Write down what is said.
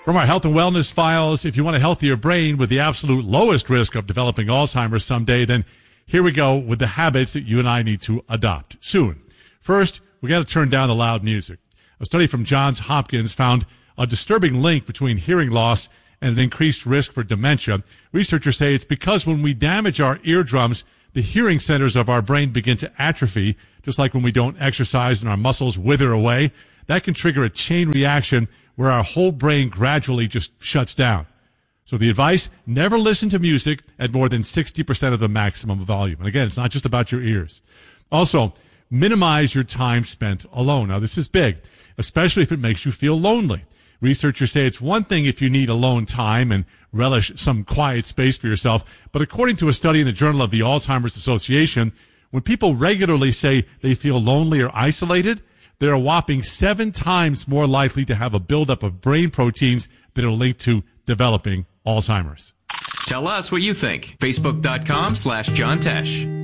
From our health and wellness files, if you want a healthier brain with the absolute lowest risk of developing Alzheimer's someday, then here we go with the habits that you and I need to adopt soon. First, we got to turn down the loud music. A study from Johns Hopkins found a disturbing link between hearing loss and an increased risk for dementia. Researchers say it's because when we damage our eardrums, the hearing centers of our brain begin to atrophy, just like when we don't exercise and our muscles wither away. That can trigger a chain reaction where our whole brain gradually just shuts down. So the advice, never listen to music at more than 60% of the maximum volume. And again, it's not just about your ears. Also, minimize your time spent alone. Now, this is big, especially if it makes you feel lonely. Researchers say it's one thing if you need alone time and relish some quiet space for yourself, but according to a study in the Journal of the Alzheimer's Association, when people regularly say they feel lonely or isolated, they're a whopping 7 times more likely to have a buildup of brain proteins that are linked to developing Alzheimer's. Tell us what you think. Facebook.com/John Tesh.